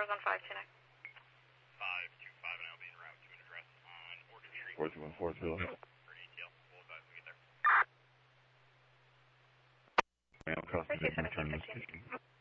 was on 529. 525, and I'll be en route to an address on Orchard Street. 4214, For ATL. We'll advise we get there. Male customer return this station.